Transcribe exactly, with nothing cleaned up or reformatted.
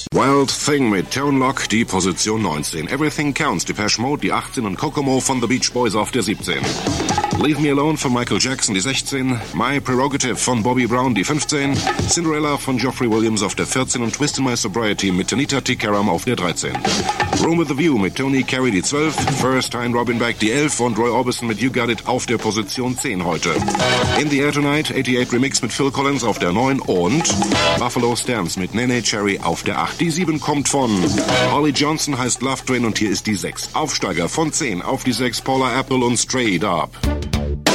Wild Thing mit Tone Loc, die Position neunzehn. Everything Counts, Depeche Mode, die achtzehn und Kokomo von The Beach Boys auf der siebzehn. Leave Me Alone von Michael Jackson, die sechzehn. My Prerogative von Bobby Brown, die fünfzehn. Cinderella von Geoffrey Williams auf der vierzehn und Twist in My Sobriety mit Tanita Tikaram auf der dreizehn. Room with a View mit Tony Carey, die zwölf. First Time Robin Beck, die elf. Und Roy Orbison mit You Got It auf der Position zehn heute. In the Air Tonight, achtundachtzig Remix mit Phil Collins auf der neun und Buffalo Stamps mit Nene Cherry auf der acht. Die sieben kommt von Holly Johnson, heißt Love Train und hier ist die sechs. Aufsteiger von zehn auf die sechs, Paula Apple und Straight Up.